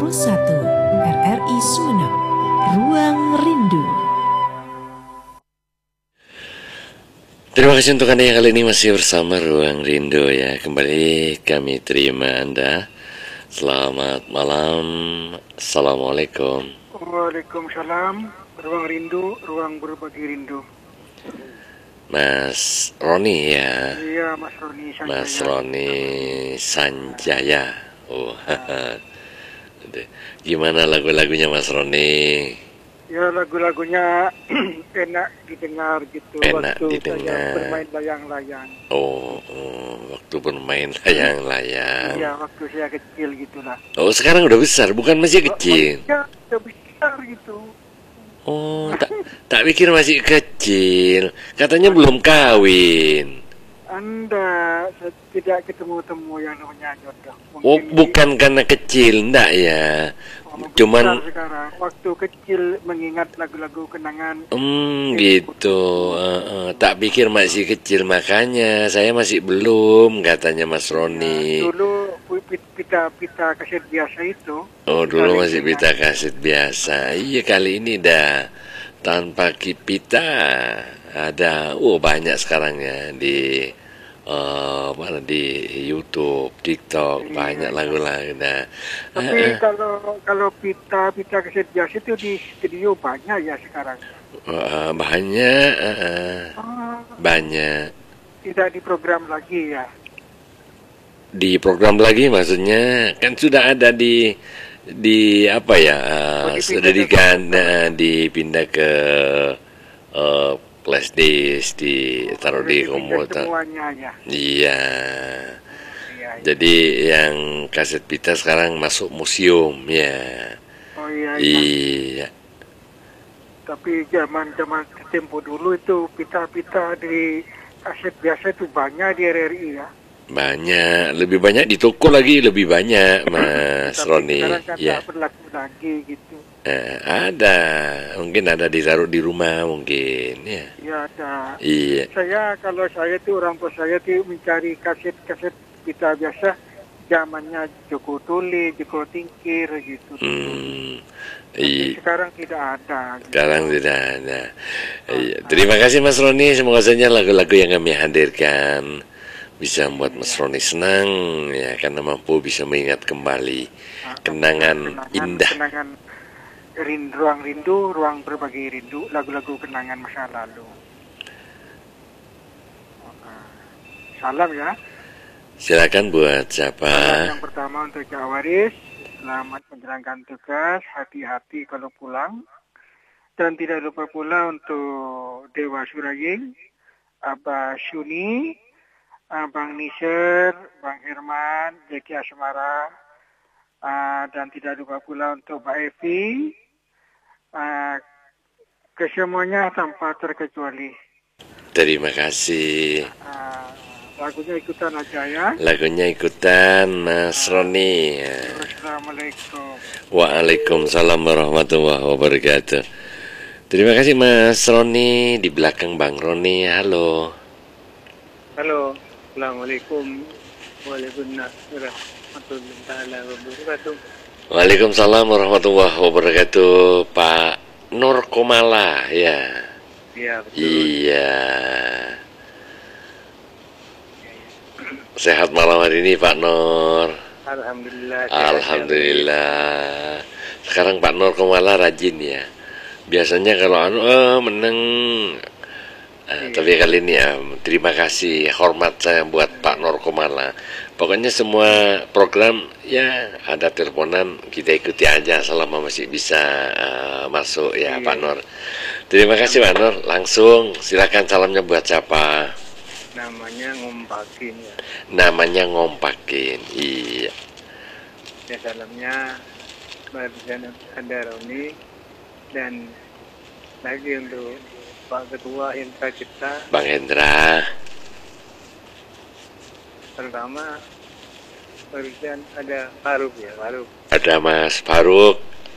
RRI Sumeneb, Ruang Rindu. Terima kasih untuk Anda yang kali ini masih bersama Ruang Rindu ya. Kembali kami terima Anda. Selamat malam. Assalamualaikum. Waalaikumsalam. Ruang Rindu, ruang berbagi rindu. Mas Roni ya. Iya, Mas Roni Sanjaya. Mas Roni Sanjaya. Oh, gimana lagu-lagunya Mas Roni? Ya, lagu-lagunya enak didengar gitu. Enak waktu didengar. saya bermain layang-layang. Oh, waktu bermain layang-layang. Iya, waktu saya kecil gitulah. Oh, sekarang udah besar, bukan masih kecil? Ya, udah besar gitu. Oh, tak pikir masih kecil. Katanya belum kawin. Anda tidak ketemu-temu yang namanya jodoh. Oh, bukan karena kecil, enggak ya. Cuman sekarang waktu kecil mengingat lagu-lagu kenangan. Gitu. Tak pikir masih kecil, makanya saya masih belum, katanya Mas Roni. Ya, dulu pita kaset biasa itu. Oh, dulu masih pita kaset biasa. Iya, kali ini dah tanpa pita ada. Banyak sekarang ya di mana di YouTube, TikTok, banyak lagu-lagu. Nah, tapi kalau pita kaset biasa itu di studio banyak ya sekarang. banyak, banyak. Tidak diprogram lagi ya. Di program lagi maksudnya kan sudah ada di apa ya, sudah dipindah ke flash disk, ditaruh di komputer. Semuanya ya. Iya. Iya. Jadi yang kaset pita sekarang masuk museum ya. Oh iya. Iya. Tapi zaman tempo dulu itu pita di kaset biasa itu banyak di RRI ya. Banyak, lebih banyak di toko lagi, lebih banyak Mas Roni. Sekarang kan Ya. tak berlaku lagi gitu. Ada, mungkin ada ditaruh di rumah mungkin ya. Ya ada. Iya. Kalau saya tuh orang tua saya tuh mencari kaset pita biasa zamannya Joko Tole, Joko Tingkir gitu. Iya. Sekarang tidak ada. Gitu. Sekarang tidak ada. Iya. Terima kasih Mas Roni, semoga saja lagu-lagu yang kami hadirkan bisa membuat Mas Roni senang ya, karena mampu bisa mengingat kembali kenangan indah. Kenangan ruang rindu, ruang berbagi rindu, lagu-lagu kenangan masa lalu. Salam ya. Silakan buat siapa? Salam yang pertama untuk Cak Waris, selamat menjalankan tugas, hati-hati kalau pulang. Dan tidak lupa pula untuk Dewa Suraging, Abah Syuni, Bang Nisir, Bang Herman, Jeki Asmara, dan tidak lupa pula untuk Mbak Evi, kesemuanya tanpa terkecuali. Terima kasih. Lagunya ikutan aja ya. Lagunya ikutan Mas Roni ya. Assalamualaikum. Waalaikumsalam warahmatullahi wabarakatuh. Terima kasih Mas Roni. Di belakang Bang Roni. Halo. Halo. Assalamualaikum warahmatullahi wabarakatuh. Waalaikumsalam warahmatullahi wabarakatuh. Pak Nur Komala ya. Iya, betul. Iya. Sehat malam hari ini Pak Nur. Alhamdulillah. Alhamdulillah. Sekarang Pak Nur Komala rajin ya. Biasanya kalau menang. Tapi kali ini ya, terima kasih, hormat saya buat Pak Nur Komala. Pokoknya semua program ya ada teleponan, kita ikuti aja selama masih bisa masuk ya Pak Nur. Terima kasih Pak Nur. Langsung silakan salamnya buat siapa? Namanya ngompakin ya. Namanya ngompakin. Iya. Ya salamnya Barusan ada Roni dan lagi untuk Pak Ketua Intra kita, Bang Hendra. pertama barusan ada Faruk ya, Faruk. Ada Mas Faruk.